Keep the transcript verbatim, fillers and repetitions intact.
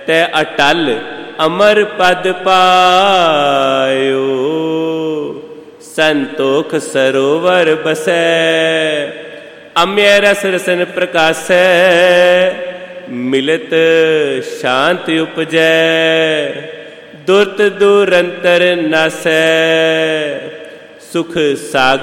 ਤੈ ਅਟਲ ਅਮਰ ਪਦ ਪਾਇਓ। ਸੰਤੋਖ ਸਰੋਵਰ ਬਸੈ ਅਮਿਯ ਰਸ ਰਸਨ ਪ੍ਰਕਾਸੈ। ਮਿਲਤ ਸ਼ਾਂਤ ਉਪਜੈ ਦੁਰਤ ਦੁਰੰਤਰ ਨਾਸੈ। ਸੁਖ ਸਾਗਰ